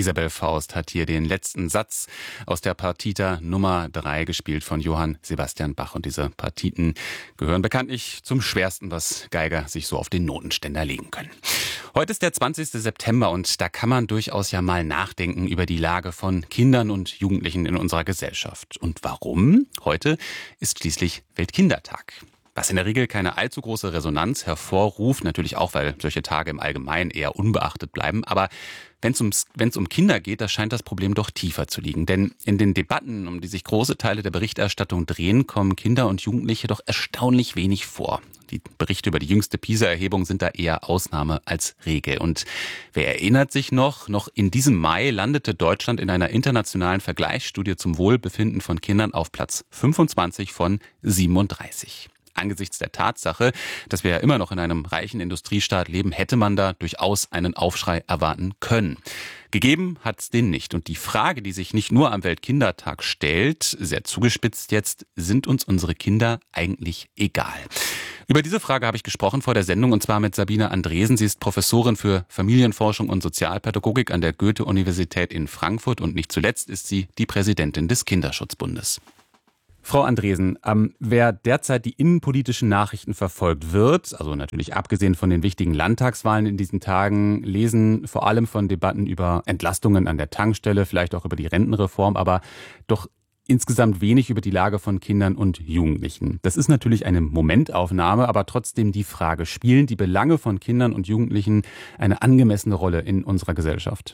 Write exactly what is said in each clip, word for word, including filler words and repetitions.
Isabel Faust hat hier den letzten Satz aus der Partita Nummer drei gespielt von Johann Sebastian Bach. Und diese Partiten gehören bekanntlich zum Schwersten, was Geiger sich so auf den Notenständer legen können. Heute ist der zwanzigste September und da kann man durchaus ja mal nachdenken über die Lage von Kindern und Jugendlichen in unserer Gesellschaft. Und warum? Heute ist schließlich Weltkindertag. Was in der Regel keine allzu große Resonanz hervorruft, natürlich auch, weil solche Tage im Allgemeinen eher unbeachtet bleiben. Aber wenn es ums, wenn es um Kinder geht, da scheint das Problem doch tiefer zu liegen. Denn in den Debatten, um die sich große Teile der Berichterstattung drehen, kommen Kinder und Jugendliche doch erstaunlich wenig vor. Die Berichte über die jüngste PISA-Erhebung sind da eher Ausnahme als Regel. Und wer erinnert sich noch, noch in diesem Mai landete Deutschland in einer internationalen Vergleichsstudie zum Wohlbefinden von Kindern auf Platz fünfundzwanzig von siebenunddreißig. Angesichts der Tatsache, dass wir ja immer noch in einem reichen Industriestaat leben, hätte man da durchaus einen Aufschrei erwarten können. Gegeben hat's den nicht. Und die Frage, die sich nicht nur am Weltkindertag stellt, sehr zugespitzt jetzt, sind uns unsere Kinder eigentlich egal? Über diese Frage habe ich gesprochen vor der Sendung und zwar mit Sabine Andresen. Sie ist Professorin für Familienforschung und Sozialpädagogik an der Goethe-Universität in Frankfurt und nicht zuletzt ist sie die Präsidentin des Kinderschutzbundes. Frau Andresen, ähm, wer derzeit die innenpolitischen Nachrichten verfolgt wird, also natürlich abgesehen von den wichtigen Landtagswahlen in diesen Tagen, lesen vor allem von Debatten über Entlastungen an der Tankstelle, vielleicht auch über die Rentenreform, aber doch insgesamt wenig über die Lage von Kindern und Jugendlichen. Das ist natürlich eine Momentaufnahme, aber trotzdem die Frage, spielen die Belange von Kindern und Jugendlichen eine angemessene Rolle in unserer Gesellschaft?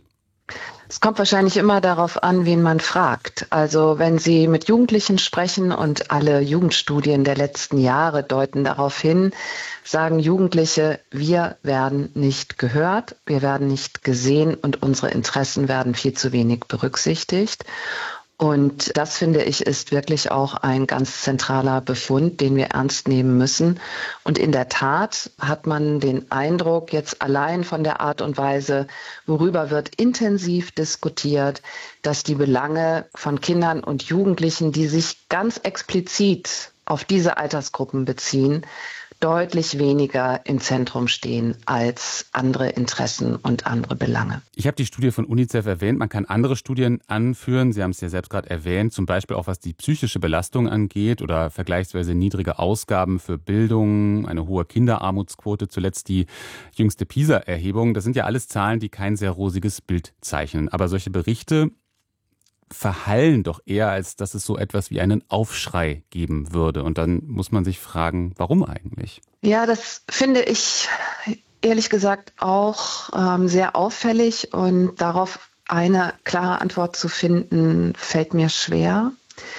Es kommt wahrscheinlich immer darauf an, wen man fragt. Also wenn Sie mit Jugendlichen sprechen und alle Jugendstudien der letzten Jahre deuten darauf hin, sagen Jugendliche, wir werden nicht gehört, wir werden nicht gesehen und unsere Interessen werden viel zu wenig berücksichtigt. Und das, finde ich, ist wirklich auch ein ganz zentraler Befund, den wir ernst nehmen müssen. Und in der Tat hat man den Eindruck, jetzt allein von der Art und Weise, worüber wird intensiv diskutiert, dass die Belange von Kindern und Jugendlichen, die sich ganz explizit auf diese Altersgruppen beziehen, deutlich weniger im Zentrum stehen als andere Interessen und andere Belange. Ich habe die Studie von UNICEF erwähnt. Man kann andere Studien anführen. Sie haben es ja selbst gerade erwähnt, zum Beispiel auch was die psychische Belastung angeht oder vergleichsweise niedrige Ausgaben für Bildung, eine hohe Kinderarmutsquote, zuletzt die jüngste PISA-Erhebung. Das sind ja alles Zahlen, die kein sehr rosiges Bild zeichnen. Aber solche Berichte verhallen doch eher, als dass es so etwas wie einen Aufschrei geben würde. Und dann muss man sich fragen, warum eigentlich? Ja, das finde ich ehrlich gesagt auch ähm, sehr auffällig. Und darauf eine klare Antwort zu finden, fällt mir schwer.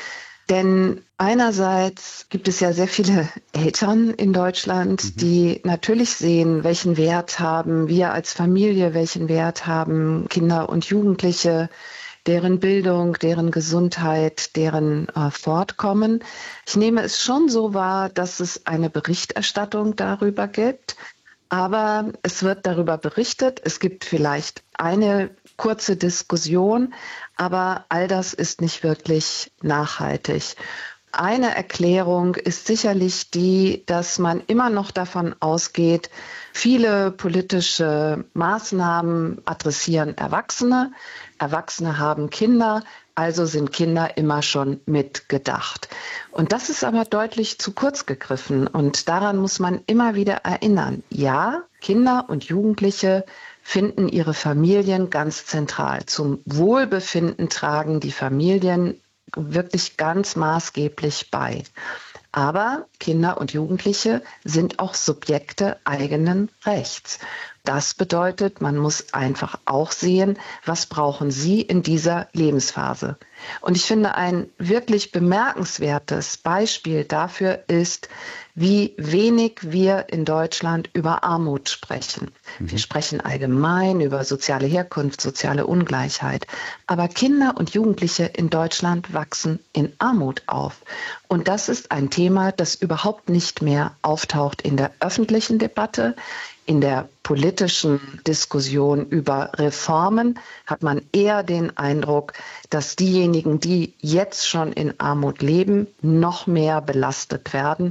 Denn einerseits gibt es ja sehr viele Eltern in Deutschland, mhm. die natürlich sehen, welchen Wert haben wir als Familie, welchen Wert haben Kinder und Jugendliche, deren Bildung, deren Gesundheit, deren äh, Fortkommen. Ich nehme es schon so wahr, dass es eine Berichterstattung darüber gibt, aber es wird darüber berichtet. Es gibt vielleicht eine kurze Diskussion, aber all das ist nicht wirklich nachhaltig. Eine Erklärung ist sicherlich die, dass man immer noch davon ausgeht, viele politische Maßnahmen adressieren Erwachsene. Erwachsene haben Kinder, also sind Kinder immer schon mitgedacht. Und das ist aber deutlich zu kurz gegriffen und daran muss man immer wieder erinnern. Ja, Kinder und Jugendliche finden ihre Familien ganz zentral. Zum Wohlbefinden tragen die Familien wirklich ganz maßgeblich bei. Aber Kinder und Jugendliche sind auch Subjekte eigenen Rechts. Das bedeutet, man muss einfach auch sehen, was brauchen sie in dieser Lebensphase. Und ich finde, ein wirklich bemerkenswertes Beispiel dafür ist, wie wenig wir in Deutschland über Armut sprechen. Mhm. Wir sprechen allgemein über soziale Herkunft, soziale Ungleichheit. Aber Kinder und Jugendliche in Deutschland wachsen in Armut auf. Und das ist ein Thema, das überhaupt nicht mehr auftaucht in der öffentlichen Debatte. In der politischen Diskussion über Reformen hat man eher den Eindruck, dass diejenigen, die jetzt schon in Armut leben, noch mehr belastet werden.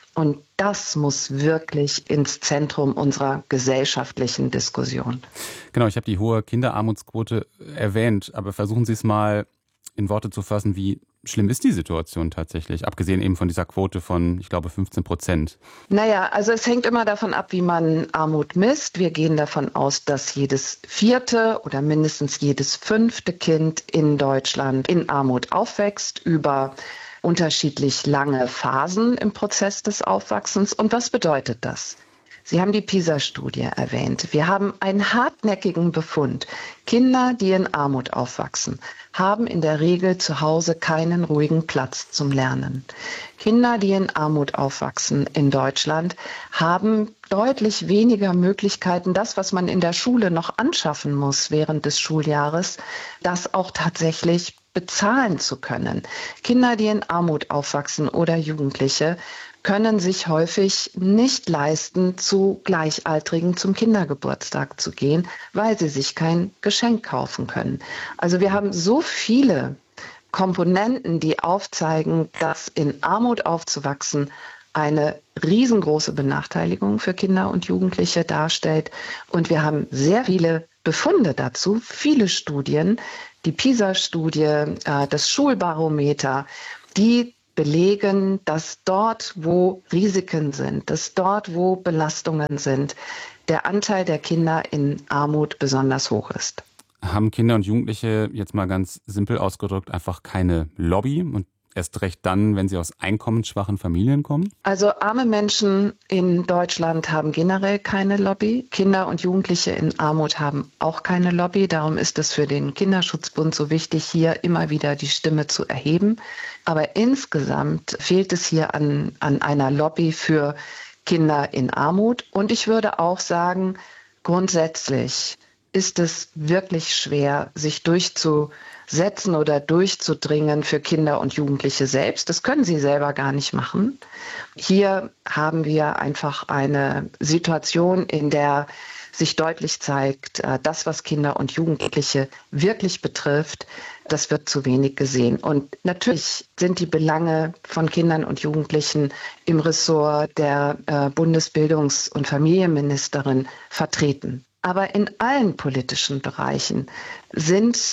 Und das muss wirklich ins Zentrum unserer gesellschaftlichen Diskussion. Genau, ich habe die hohe Kinderarmutsquote erwähnt, aber versuchen Sie es mal in Worte zu fassen, wie schlimm ist die Situation tatsächlich, abgesehen eben von dieser Quote von, ich glaube, fünfzehn Prozent? Naja, also es hängt immer davon ab, wie man Armut misst. Wir gehen davon aus, dass jedes vierte oder mindestens jedes fünfte Kind in Deutschland in Armut aufwächst, über unterschiedlich lange Phasen im Prozess des Aufwachsens. Und was bedeutet das? Sie haben die PISA-Studie erwähnt. Wir haben einen hartnäckigen Befund. Kinder, die in Armut aufwachsen, haben in der Regel zu Hause keinen ruhigen Platz zum Lernen. Kinder, die in Armut aufwachsen in Deutschland, haben deutlich weniger Möglichkeiten, das, was man in der Schule noch anschaffen muss während des Schuljahres, das auch tatsächlich bezahlen zu können. Kinder, die in Armut aufwachsen oder Jugendliche, können sich häufig nicht leisten, zu Gleichaltrigen zum Kindergeburtstag zu gehen, weil sie sich kein Geschenk kaufen können. Also wir haben so viele Komponenten, die aufzeigen, dass in Armut aufzuwachsen eine riesengroße Benachteiligung für Kinder und Jugendliche darstellt. Und wir haben sehr viele Befunde dazu, viele Studien, die PISA-Studie, das Schulbarometer, die belegen, dass dort, wo Risiken sind, dass dort, wo Belastungen sind, der Anteil der Kinder in Armut besonders hoch ist. Haben Kinder und Jugendliche, jetzt mal ganz simpel ausgedrückt, einfach keine Lobby und erst recht dann, wenn sie aus einkommensschwachen Familien kommen? Also arme Menschen in Deutschland haben generell keine Lobby. Kinder und Jugendliche in Armut haben auch keine Lobby. Darum ist es für den Kinderschutzbund so wichtig, hier immer wieder die Stimme zu erheben. Aber insgesamt fehlt es hier an, an einer Lobby für Kinder in Armut. Und ich würde auch sagen, grundsätzlich ist es wirklich schwer, sich durchzusetzen oder durchzudringen für Kinder und Jugendliche selbst. Das können sie selber gar nicht machen. Hier haben wir einfach eine Situation, in der sich deutlich zeigt, das, was Kinder und Jugendliche wirklich betrifft, das wird zu wenig gesehen. Und natürlich sind die Belange von Kindern und Jugendlichen im Ressort der Bundesbildungs- und Familienministerin vertreten. Aber in allen politischen Bereichen sind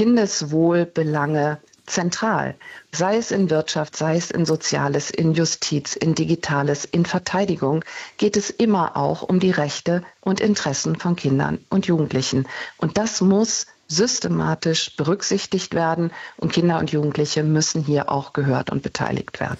Kindeswohlbelange zentral. Sei es in Wirtschaft, sei es in Soziales, in Justiz, in Digitales, in Verteidigung, geht es immer auch um die Rechte und Interessen von Kindern und Jugendlichen. Und das muss systematisch berücksichtigt werden und Kinder und Jugendliche müssen hier auch gehört und beteiligt werden.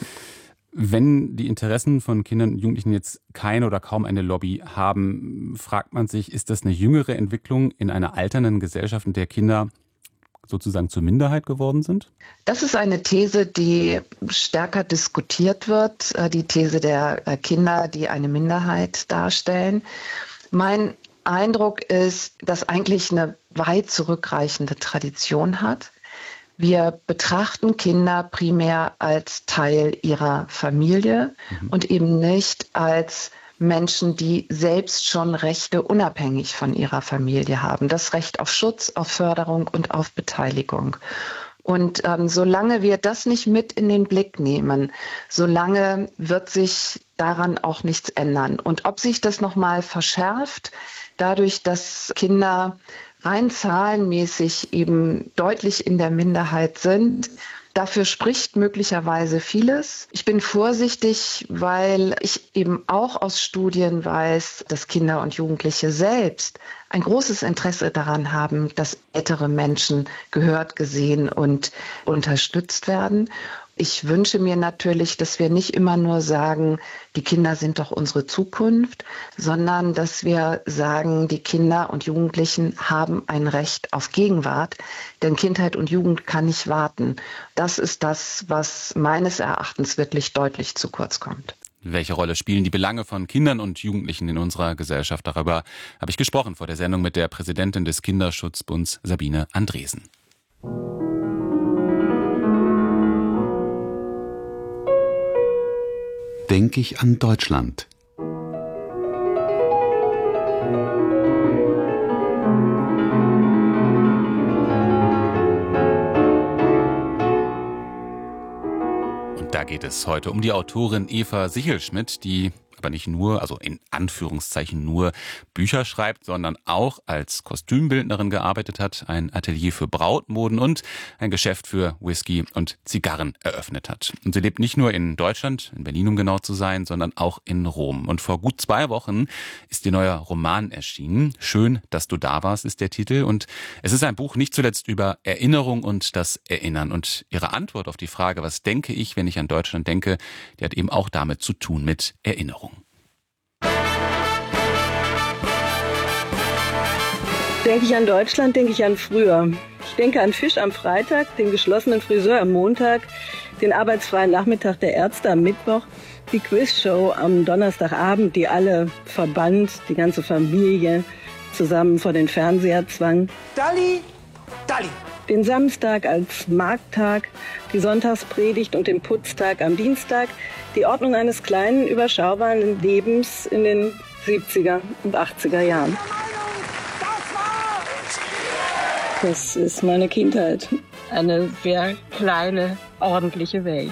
Wenn die Interessen von Kindern und Jugendlichen jetzt keine oder kaum eine Lobby haben, fragt man sich, ist das eine jüngere Entwicklung in einer alternden Gesellschaft, in der Kinder sozusagen zur Minderheit geworden sind? Das ist eine These, die stärker diskutiert wird, die These der Kinder, die eine Minderheit darstellen. Mein Eindruck ist, dass eigentlich eine weit zurückreichende Tradition hat. Wir betrachten Kinder primär als Teil ihrer Familie mhm. und eben nicht als Menschen, die selbst schon Rechte unabhängig von ihrer Familie haben. Das Recht auf Schutz, auf Förderung und auf Beteiligung. Und ähm, solange wir das nicht mit in den Blick nehmen, solange wird sich daran auch nichts ändern. Und ob sich das nochmal verschärft, dadurch, dass Kinder rein zahlenmäßig eben deutlich in der Minderheit sind, dafür spricht möglicherweise vieles. Ich bin vorsichtig, weil ich eben auch aus Studien weiß, dass Kinder und Jugendliche selbst ein großes Interesse daran haben, dass ältere Menschen gehört, gesehen und unterstützt werden. Ich wünsche mir natürlich, dass wir nicht immer nur sagen, die Kinder sind doch unsere Zukunft, sondern dass wir sagen, die Kinder und Jugendlichen haben ein Recht auf Gegenwart, denn Kindheit und Jugend kann nicht warten. Das ist das, was meines Erachtens wirklich deutlich zu kurz kommt. Welche Rolle spielen die Belange von Kindern und Jugendlichen in unserer Gesellschaft? Darüber habe ich gesprochen vor der Sendung mit der Präsidentin des Kinderschutzbunds, Sabine Andresen. Denke ich an Deutschland. geht es heute um die Autorin Eva Sichelschmidt, die aber nicht nur, also in Anführungszeichen nur Bücher schreibt, sondern auch als Kostümbildnerin gearbeitet hat, ein Atelier für Brautmoden und ein Geschäft für Whisky und Zigarren eröffnet hat. Und sie lebt nicht nur in Deutschland, in Berlin um genau zu sein, sondern auch in Rom. Und vor gut zwei Wochen ist ihr neuer Roman erschienen. Schön, dass du da warst, ist der Titel. Und es ist ein Buch nicht zuletzt über Erinnerung und das Erinnern. Und ihre Antwort auf die Frage, was denke ich, wenn ich an Deutschland denke, die hat eben auch damit zu tun mit Erinnerung. Denke ich an Deutschland, denke ich an früher. Ich denke an Fisch am Freitag, den geschlossenen Friseur am Montag, den arbeitsfreien Nachmittag der Ärzte am Mittwoch, die Quizshow am Donnerstagabend, die alle verband, die ganze Familie zusammen vor den Fernseher zwang. Dalli, Dalli. Den Samstag als Markttag, die Sonntagspredigt und den Putztag am Dienstag, die Ordnung eines kleinen, überschaubaren Lebens in den siebziger und achtziger Jahren. Das ist meine Kindheit. Eine sehr kleine, ordentliche Welt.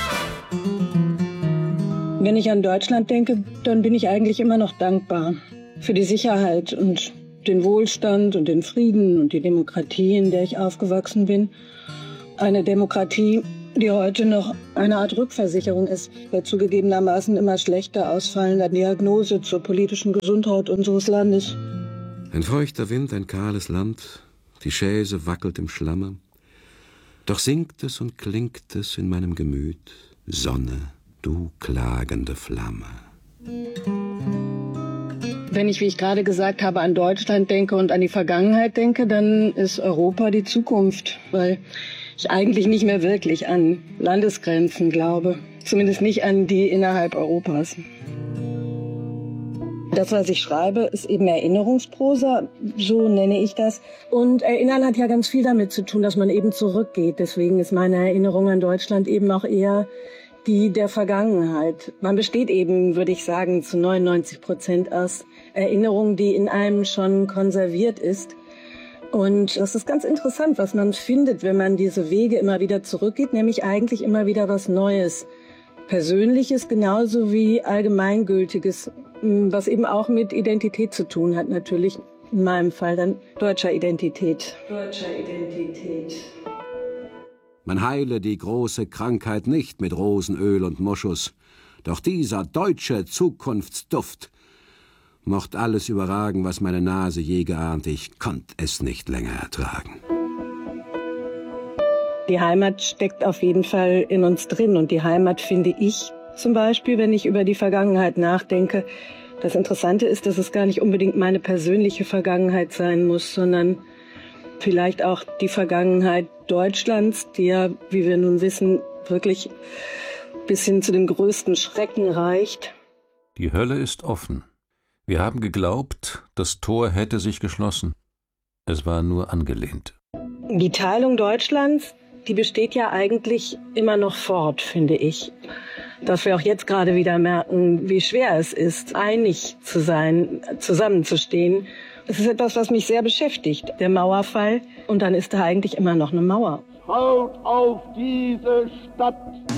Wenn ich an Deutschland denke, dann bin ich eigentlich immer noch dankbar für die Sicherheit und den Wohlstand und den Frieden und die Demokratie, in der ich aufgewachsen bin. Eine Demokratie, die heute noch eine Art Rückversicherung ist, bei zugegebenermaßen immer schlechter ausfallender Diagnose zur politischen Gesundheit unseres Landes. Ein feuchter Wind, ein kahles Land, die Chaise wackelt im Schlamme. Doch singt es und klingt es in meinem Gemüt, Sonne, du klagende Flamme. Wenn ich, wie ich gerade gesagt habe, an Deutschland denke und an die Vergangenheit denke, dann ist Europa die Zukunft, weil ich eigentlich nicht mehr wirklich an Landesgrenzen glaube. Zumindest nicht an die innerhalb Europas. Das, was ich schreibe, ist eben Erinnerungsprosa, so nenne ich das. Und Erinnern hat ja ganz viel damit zu tun, dass man eben zurückgeht. Deswegen ist meine Erinnerung an Deutschland eben auch eher die der Vergangenheit. Man besteht eben, würde ich sagen, zu neunundneunzig Prozent aus Erinnerung, die in einem schon konserviert ist. Und das ist ganz interessant, was man findet, wenn man diese Wege immer wieder zurückgeht, nämlich eigentlich immer wieder was Neues. Persönliches genauso wie Allgemeingültiges, was eben auch mit Identität zu tun hat, natürlich in meinem Fall dann deutscher Identität. Deutscher Identität. Man heile die große Krankheit nicht mit Rosenöl und Moschus, doch dieser deutsche Zukunftsduft mocht alles überragen, was meine Nase je geahnt, ich konnt es nicht länger ertragen. Die Heimat steckt auf jeden Fall in uns drin und die Heimat finde ich zum Beispiel, wenn ich über die Vergangenheit nachdenke. Das Interessante ist, dass es gar nicht unbedingt meine persönliche Vergangenheit sein muss, sondern vielleicht auch die Vergangenheit Deutschlands, die ja, wie wir nun wissen, wirklich bis hin zu den größten Schrecken reicht. Die Hölle ist offen. Wir haben geglaubt, das Tor hätte sich geschlossen. Es war nur angelehnt. Die Teilung Deutschlands, die besteht ja eigentlich immer noch fort, finde ich. Dass wir auch jetzt gerade wieder merken, wie schwer es ist, einig zu sein, zusammenzustehen. Es ist etwas, was mich sehr beschäftigt, der Mauerfall. Und dann ist da eigentlich immer noch eine Mauer. Schaut auf diese Stadt!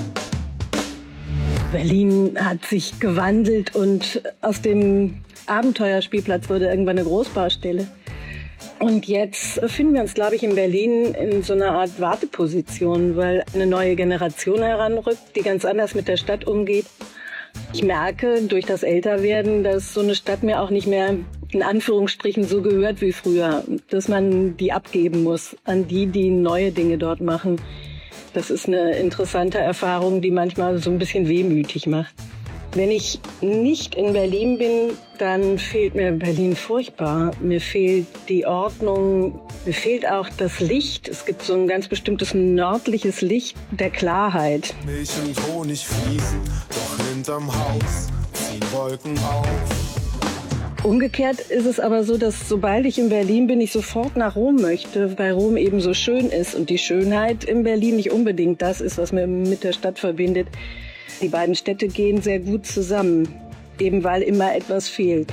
Berlin hat sich gewandelt und aus dem Abenteuerspielplatz wurde irgendwann eine Großbaustelle. Und jetzt befinden wir uns, glaube ich, in Berlin in so einer Art Warteposition, weil eine neue Generation heranrückt, die ganz anders mit der Stadt umgeht. Ich merke durch das Älterwerden, dass so eine Stadt mir auch nicht mehr in Anführungsstrichen so gehört wie früher, dass man die abgeben muss an die, die neue Dinge dort machen. Das ist eine interessante Erfahrung, die manchmal so ein bisschen wehmütig macht. Wenn ich nicht in Berlin bin, dann fehlt mir Berlin furchtbar. Mir fehlt die Ordnung, mir fehlt auch das Licht. Es gibt so ein ganz bestimmtes nördliches Licht der Klarheit. Milch und Honig fließen, doch hinterm Haus ziehen Wolken auf. Umgekehrt ist es aber so, dass sobald ich in Berlin bin, ich sofort nach Rom möchte, weil Rom eben so schön ist und die Schönheit in Berlin nicht unbedingt das ist, was mir mit der Stadt verbindet. Die beiden Städte gehen sehr gut zusammen, eben weil immer etwas fehlt.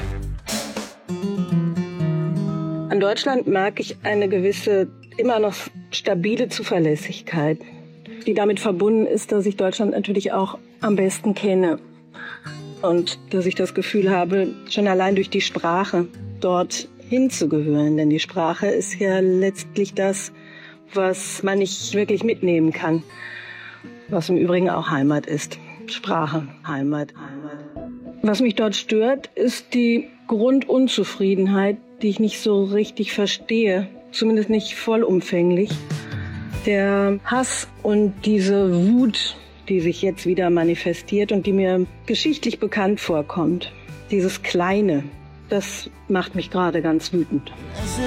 An Deutschland mag ich eine gewisse, immer noch stabile Zuverlässigkeit. die damit verbunden ist, dass ich Deutschland natürlich auch am besten kenne. Und dass ich das Gefühl habe, schon allein durch die Sprache dort hinzugehören. Denn die Sprache ist ja letztlich das, was man nicht wirklich mitnehmen kann. Was im Übrigen auch Heimat ist. Sprache, Heimat, Heimat. Was mich dort stört, ist die Grundunzufriedenheit, die ich nicht so richtig verstehe. Zumindest nicht vollumfänglich. Der Hass und diese Wut, die sich jetzt wieder manifestiert und die mir geschichtlich bekannt vorkommt. Dieses Kleine, das macht mich gerade ganz wütend.